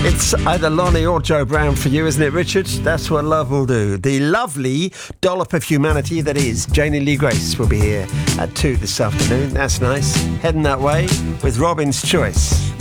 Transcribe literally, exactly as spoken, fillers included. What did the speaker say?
It's either Lonnie or Joe Brown for you, isn't it, Richard? That's what love will do. The lovely dollop of humanity that is Janie Lee Grace will be here at two this afternoon. That's nice. Heading that way with Robin's Choice.